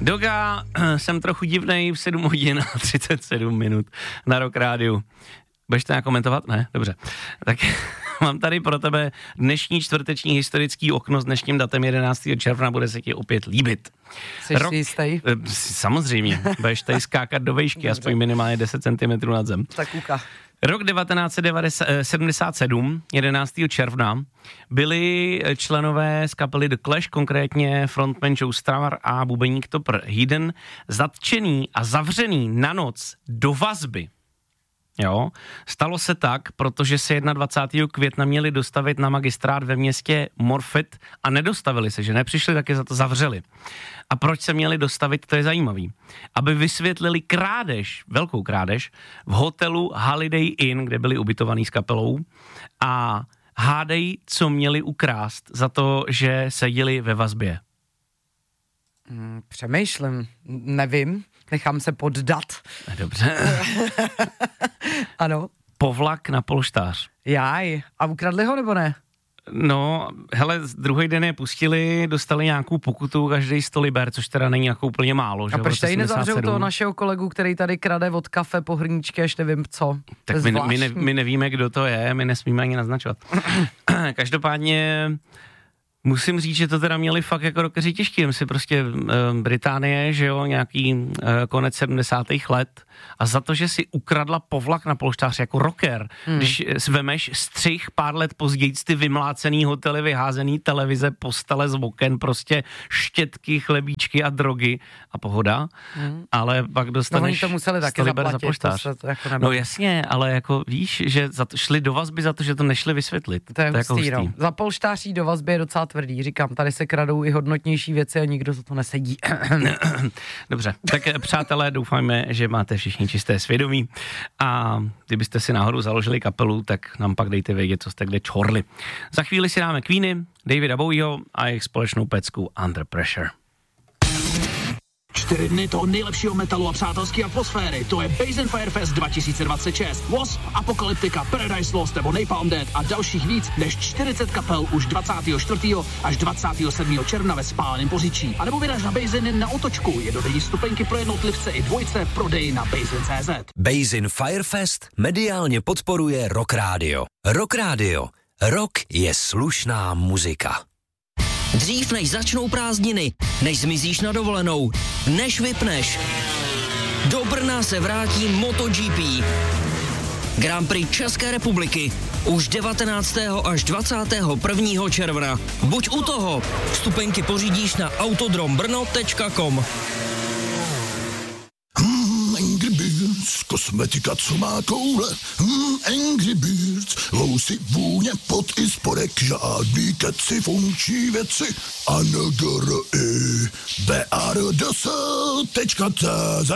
Doga, jsem trochu divnej v 7 hodin a 37 minut na Rock Rádiu. Budeš to nějak komentovat? Ne? Dobře. Tak mám tady pro tebe dnešní čtvrteční historický okno s dnešním datem 11. června, bude se ti opět líbit. Jsi si jistý? Samozřejmě, budeš tady skákat do vejšky, aspoň minimálně 10 cm nad zem. Tak kuka. Rok 1977, 11. června, byli členové z kapely The Clash, konkrétně frontman Joe Strummer a bubeník Topper Headon, zatčený a zavřený na noc do vazby. Jo, stalo se tak, protože se 21. května měli dostavit na magistrát ve městě Morfett a nedostavili se, že nepřišli, tak je za to zavřeli. A proč se měli dostavit, to je zajímavý. Aby vysvětlili krádež, velkou krádež, v hotelu Holiday Inn, kde byli ubytovaní s kapelou, a hádej, co měli ukrást za to, že seděli ve vazbě. Přemýšlím, nevím, nechám se poddat. Dobře. Ano. Povlak na polštář. Jaj, a ukradli ho nebo ne? No, hele, druhý den je pustili, dostali nějakou pokutu, každý 100 liber, což teda není jako úplně málo. A proč tady nezavřou toho našeho kolegu, který tady krade od kafe po hrníčky, až nevím co? Tak my nevíme, kdo to je, my nesmíme ani naznačovat. Každopádně musím říct, že to teda měli fakt jako rockeři těžký. Si prostě Británie, že jo, nějaký konec 70. let, a za to, že si ukradla povlak na polštář jako rocker, když vemeš střih pár let později, ty vymlácený hotely, vyházený televize, postele z oken, prostě štětky, chlebíčky a drogy a pohoda, ale pak dostaneš... No oni to museli taky zaplatit, za polštář. To jako no jasně, ale jako víš, že šli do vazby za to, že to nešli vysvětlit. To je jako hustý. Za polštáří do vazby je docela tvrdý, říkám, tady se kradou i hodnotnější věci a nikdo za to nesedí. Dobře, tak přátelé, doufáme, že máte všichni čisté svědomí a kdybyste si náhodou založili kapelu, tak nám pak dejte vědět, co jste kde čorli. Za chvíli si dáme Queeny, Davida Bowieho a jejich společnou pecku Under Pressure. 4 dny toho nejlepšího metalu a přátelské atmosféry. To je Basin Firefest 2026. Wasp, Apocalyptica, Paradise Lost nebo Napalm Death a dalších víc než 40 kapel už 24. až 27. června ve Spáleném Poříčí. A nebo vyraž na Basin na otočku. Jednodenní stupenky pro jednotlivce i dvojce v prodeji na Basin.cz. Basin Firefest mediálně podporuje Rock Radio. Rock Radio. Rock je slušná muzika. Dřív než začnou prázdniny, než zmizíš na dovolenou, než vypneš. Do Brna se vrátí MotoGP. Grand Prix České republiky už 19. až 21. června. Buď u toho. Vstupenky pořídíš na autodrombrno.com. Angry Birds, kosmetika, co má koule. Angry Birds, vousy, vůně, pot i spodek, žádný keci, funkční věci. ANGRI, BARDS.cz